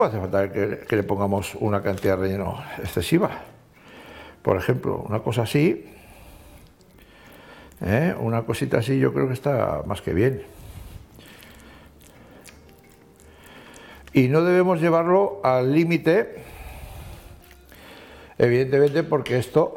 No hace falta que le pongamos una cantidad de relleno excesiva. Por ejemplo, una cosa así, una cosita así yo creo que está más que bien. Y no debemos llevarlo al límite, evidentemente, porque esto,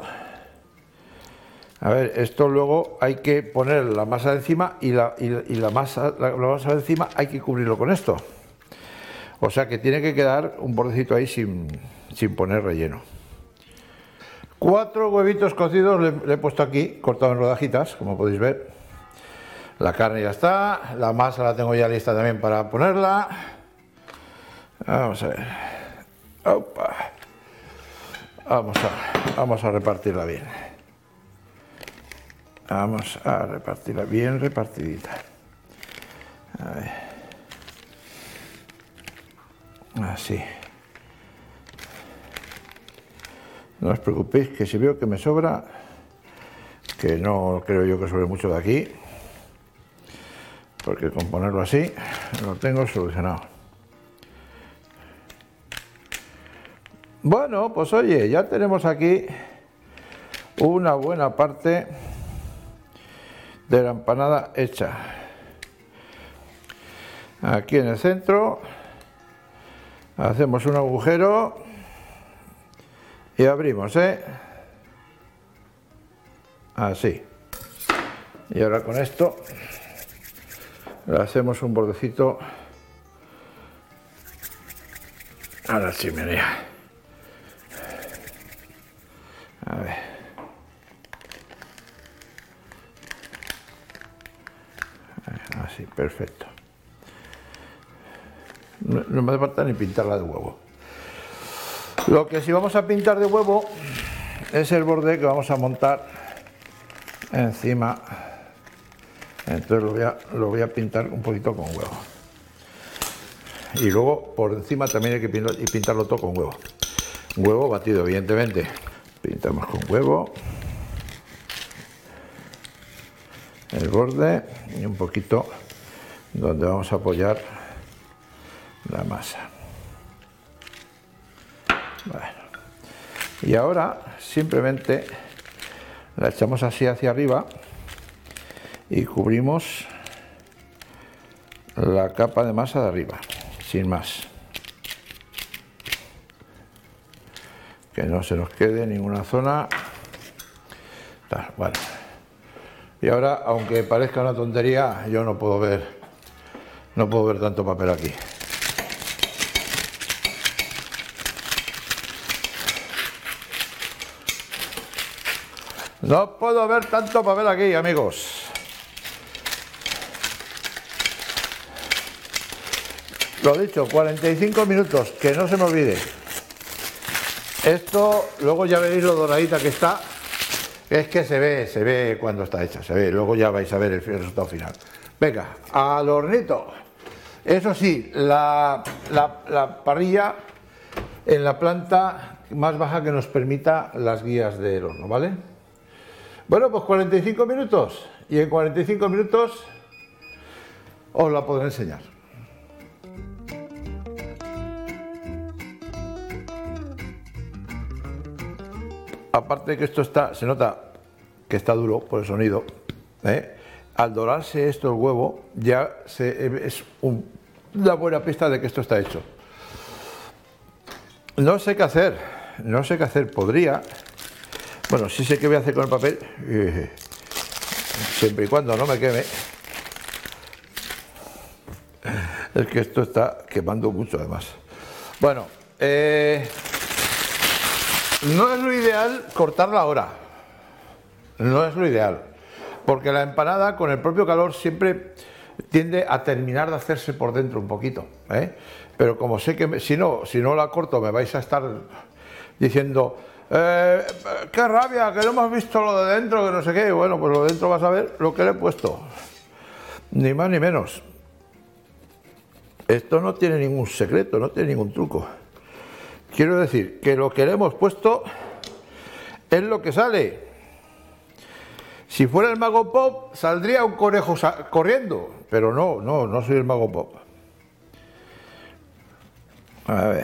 a ver, esto luego hay que poner la masa de encima y la masa de encima hay que cubrirlo con esto. O sea que tiene que quedar un bordecito ahí sin poner relleno. 4 huevitos cocidos le he puesto aquí, cortado en rodajitas, como podéis ver. La carne ya está, la masa la tengo ya lista también para ponerla. Vamos a ver. Opa. Vamos a repartirla bien. Vamos a repartirla bien repartidita. A ver. Así. No os preocupéis que si veo que me sobra, que no creo yo que sobre mucho de aquí, porque con ponerlo así lo tengo solucionado. Bueno, pues oye, ya tenemos aquí una buena parte de la empanada hecha. Aquí en el centro hacemos un agujero y abrimos, así. Y ahora con esto le hacemos un bordecito a la chimenea. A ver. Así, perfecto. No me hace falta ni pintarla de huevo. Lo que sí vamos a pintar de huevo es el borde que vamos a montar encima. Entonces lo voy a pintar un poquito con huevo. Y luego por encima también hay que pintarlo todo con huevo. Huevo batido, evidentemente. Pintamos con huevo el borde y un poquito donde vamos a apoyar la masa. Bueno. Y ahora simplemente la echamos así hacia arriba y cubrimos la capa de masa de arriba, sin más. Que no se nos quede ninguna zona. Bueno. Y ahora, aunque parezca una tontería, yo no puedo ver tanto papel aquí. No puedo ver tanto papel aquí, amigos. Lo dicho, 45 minutos, que no se me olvide. Esto, luego ya veréis lo doradita que está. Es que se ve cuando está hecha, se ve. Luego ya vais a ver el resultado final. Venga, al hornito. Eso sí, la parrilla en la planta más baja que nos permita las guías del horno, ¿vale? Bueno, pues 45 minutos. Y en 45 minutos os la podré enseñar. Aparte de que esto se nota que está duro por el sonido, al dorarse esto el huevo ya es una buena pista de que esto está hecho. No sé qué hacer, podría, bueno, sí sé qué voy a hacer con el papel, siempre y cuando no me queme. Es que esto está quemando mucho además. Bueno, no es lo ideal cortarla ahora, no es lo ideal, porque la empanada con el propio calor siempre tiende a terminar de hacerse por dentro un poquito, pero como sé que si no la corto me vais a estar diciendo qué rabia, que no hemos visto lo de dentro, que no sé qué. Bueno, pues lo de dentro vas a ver lo que le he puesto, ni más ni menos. Esto no tiene ningún secreto, no tiene ningún truco. Quiero decir que lo que le hemos puesto es lo que sale. Si fuera el Mago Pop, saldría un conejo corriendo, pero no soy el Mago Pop. A ver.